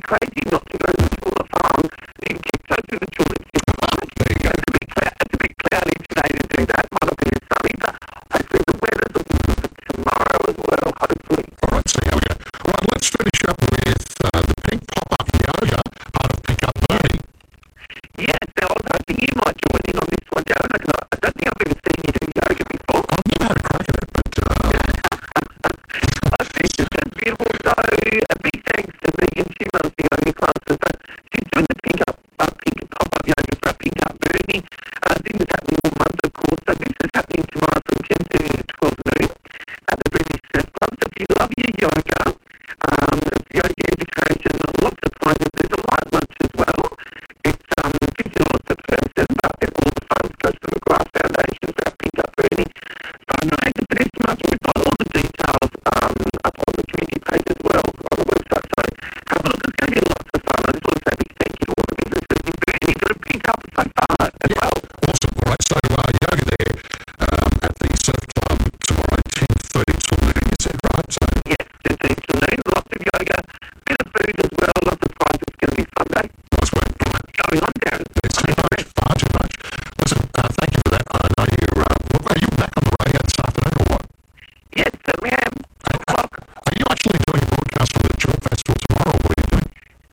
crazy not to go to the Tour de France. You keep go to the Tour de France. It's a bit cloudy today to do that. Might not be as sunny, but hopefully the weather's looking good for tomorrow as well, hopefully. All right, so here we go. All right, let's finish up with the Pink Pop-Up Yoga, part of Pick Up Bernie. Yes, now I was hoping you might join in on this one, Joe, because I don't think I've ever seen you do yoga before. I've never had a crack at it, but... I think it's just beautiful. So, a big thanks to Megan. She runs the yoga classes, but she's doing the Pink Pop-Up Yoga for Pink Up Bernie. This is happening all month, of course, so this is happening tomorrow from 10 to 12 noon at the British Surf Club. So if you love your yoga, yoga education, lots of prizes. There's a light lunch as well. It's $50 per person, but all the funds goes to the McGrath Foundation for Pink Up Bernie fundraiser for this month. We've got all the details up on the community page as well on the website. So have a look. It's going to be lots of fun. I just want to say a big thank you to all the businesses in Bernie that have picked up so far as well. Awesome. All right, so yoga there at the Surf Club tomorrow, 10:30 till noon, you said, right? So yes, 10:30 till noon. Lots of yoga, bit of food as well, lots of prizes. It's going to be fun day. nice work. Going on, Darren. It's too much, far too much. Listen, thank you for that. I know are you back on the radio this afternoon or what? Yes, certainly am. Are you actually doing a broadcast from the Chalk Festival tomorrow, or what are you doing?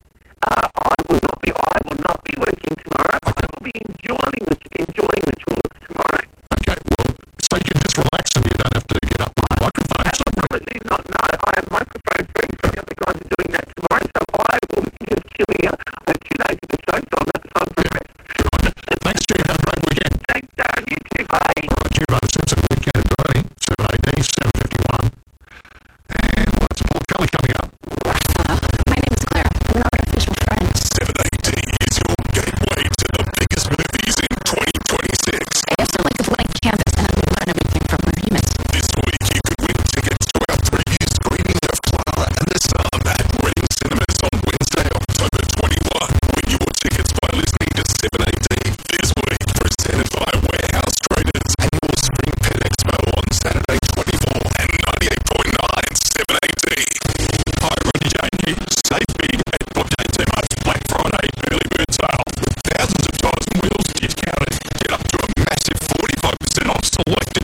I will not be working tomorrow. I will be enjoying the tours tomorrow. Okay, well, so you can just relax and you don't have to get up with the microphone. Absolutely not. No, I have microphone free, so the other guys are doing that tomorrow. So I will be just chilling out. I have 2 days of the show, so I'm perfect. Good on you. Thanks, Stu. Have a great weekend. Thanks, Darren. You too, bye. All right, G-Run Simpson, Weekend at Bernie, 7AD, 7:51. And what's Paul Kelly coming up? My name is Claire. I'm an artificial friend. 7AD is your gateway to the biggest movies in 2026. I also like a blank canvas and I will learn everything from reviews. This week you could win tickets to our preview screening of Clara and the Sun at Reading Cinemas on Wednesday, October 21. Win your tickets by listening to 7AD this week, presented by Warehouse Traders Annual Spring Pet Expo on Saturday 24 and 98.9 7AD. Hi, Ronnie Janey. Save big and not take too much. Black Friday early bird sale. Thousands of tyres and wheels discounted. Get up to a massive 45% off selected